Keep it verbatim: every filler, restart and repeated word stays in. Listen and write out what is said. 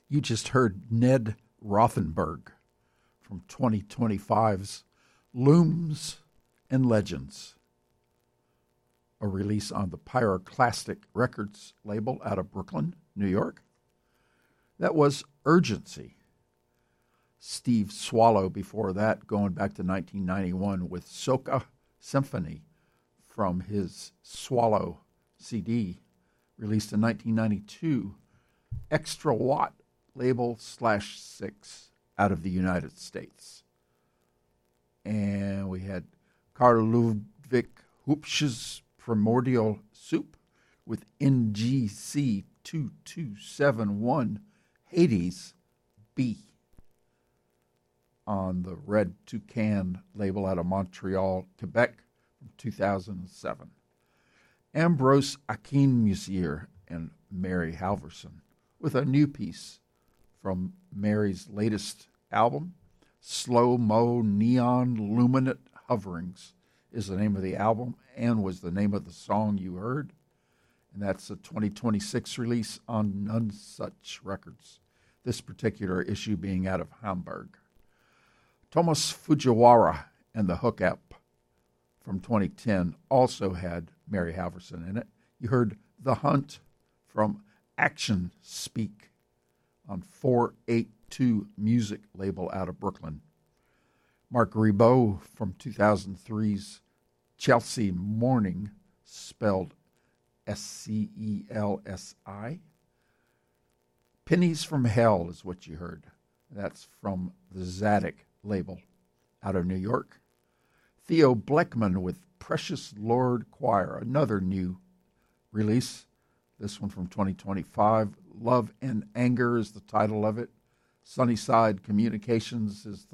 You just heard Ned Rothenberg from twenty twenty-five's Looms and Legends, a release on the Pyroclastic Records label out of Brooklyn, New York. That was Urgency. Steve Swallow before that, going back to nineteen ninety-one with Soca Symphony from his Swallow C D, released in nineteen ninety-two. Extra Watt label slash six out of the United States. And we had Karl Ludwig Hupsch's Primordial Soup with N G C two two seven one Hades B on the Red Toucan label out of Montreal, Quebec from two thousand seven. Ambrose Akinmusier and Mary Halverson with a new piece from Mary's latest album, Slow Mo Neon Luminate Hoverings is the name of the album and was the name of the song you heard. And that's a twenty twenty-six release on None Such Records, this particular issue being out of Hamburg. Thomas Fujiwara and the Hookup from twenty ten also had Mary Halverson in it. You heard The Hunt from Action Speak on four eighty-two Music label out of Brooklyn. Mark Ribot from two thousand three's Chelsea Morning, spelled S C E L S I. Pennies from Hell is what you heard. That's from the Zadok label out of New York. Theo Bleckman with Precious Lord Choir, another new release. This one from twenty twenty-five. Love and Anger is the title of it. Sunnyside Communications is the